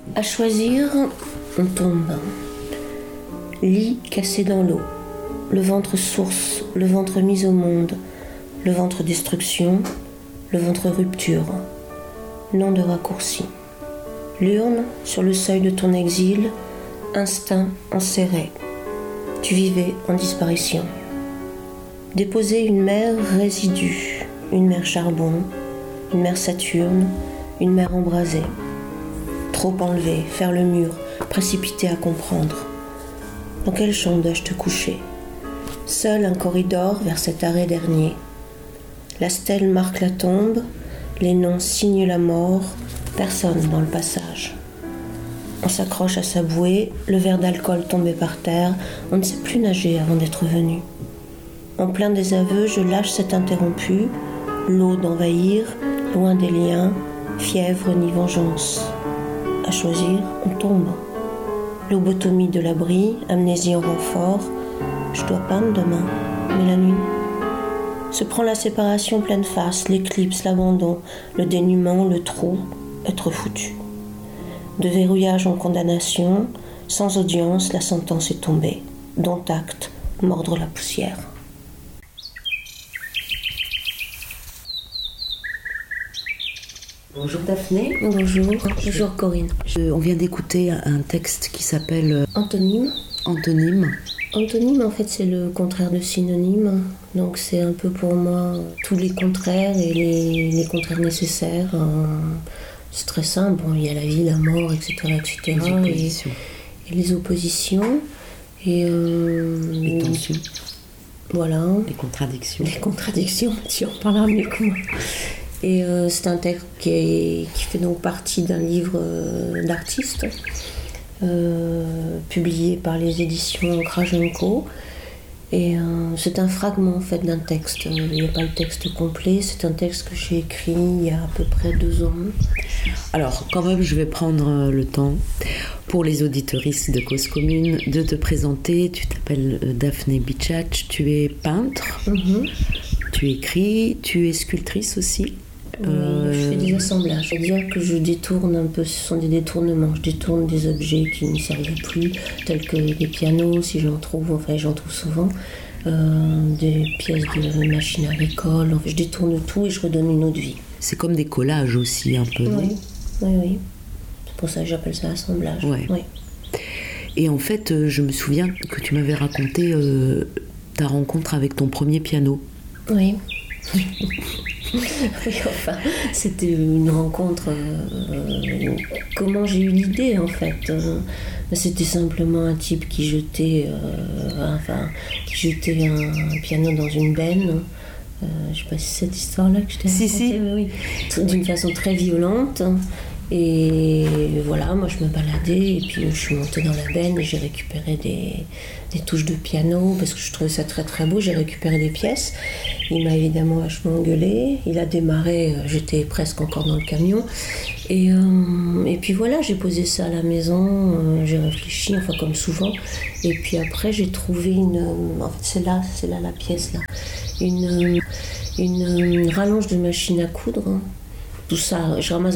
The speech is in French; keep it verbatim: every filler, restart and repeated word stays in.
À choisir, on tombe. Lit cassé dans l'eau, le ventre source, le ventre mis au monde, le ventre destruction, le ventre rupture. Nom de raccourci. L'urne sur le seuil de ton exil, instinct enserré. Tu vivais en disparition. Déposer une mer résidue, une mer charbon, une mer Saturne, une mer embrasée. Trop enlevé, faire le mur, précipité à comprendre. Dans quelle chambre dois-je te coucher ? Seul un corridor vers cet arrêt dernier. La stèle marque la tombe, les noms signent la mort, personne dans le passage. On s'accroche à sa bouée, le verre d'alcool tombé par terre, on ne sait plus nager avant d'être venu. En plein désaveu, je lâche cet interrompu, l'eau d'envahir, loin des liens, fièvre ni vengeance. À choisir, on tombe. Lobotomie de l'abri, amnésie en renfort. Je dois peindre demain, mais la nuit. Se prend la séparation pleine face, l'éclipse, l'abandon, le dénuement, le trou, être foutu. De verrouillage en condamnation, sans audience, la sentence est tombée. Dont acte, mordre la poussière. Bonjour Daphné. Bonjour. Bonjour Corinne. Je, on vient d'écouter un texte qui s'appelle Antonyme. Antonyme. Antonyme, en fait, c'est le contraire de synonyme. Donc c'est un peu pour moi tous les contraires et les, les contraires nécessaires. C'est très simple. Bon, il y a la vie, la mort, et cetera, et cetera. Les oppositions. Et, et les oppositions. Et euh, les tensions. Voilà. Les contradictions. Les contradictions, tu en parleras mieux que moi. Et euh, c'est un texte qui, est, qui fait donc partie d'un livre euh, d'artistes euh, publié par les éditions Krajenko. Et euh, c'est un fragment en fait d'un texte. Il n'y a pas le texte complet. C'est un texte que j'ai écrit il y a à peu près deux ans. Alors, quand même, je vais prendre le temps pour les auditeuristes de Cause Commune de te présenter. Tu t'appelles Daphné Bichach, tu es peintre, mm-hmm. tu écris, tu es sculptrice aussi. Oui, euh... je fais des assemblages. C'est-à-dire que je détourne un peu, ce sont des détournements. Je détourne des objets qui ne servent plus, tels que des pianos, si j'en trouve, enfin j'en trouve souvent, euh, des pièces de machines agricoles. Enfin, je détourne tout et je redonne une autre vie. C'est comme des collages aussi, un peu, non ? Oui, oui, oui. C'est pour ça que j'appelle ça assemblage. Ouais. Oui. Et en fait, je me souviens que tu m'avais raconté euh, ta rencontre avec ton premier piano. Oui. Oui, enfin, c'était une rencontre. Euh, comment j'ai eu l'idée en fait euh, C'était simplement un type qui jetait, euh, enfin, qui jetait un, un piano dans une benne. Euh, je sais pas si c'est cette histoire-là que je t'ai racontée. Si, si. Oui, oui. D'une façon très violente. Et voilà, moi je me baladais et puis je suis montée dans la benne et j'ai récupéré des, des touches de piano parce que je trouvais ça très très beau. J'ai récupéré des pièces. Il m'a évidemment vachement engueulé. Il a démarré, j'étais presque encore dans le camion. Et, euh, et puis voilà, j'ai posé ça à la maison, euh, j'ai réfléchi, enfin comme souvent. Et puis après j'ai trouvé une... En fait c'est là, c'est là la pièce là. Une, une, une rallonge de machine à coudre. Tout ça, je ramasse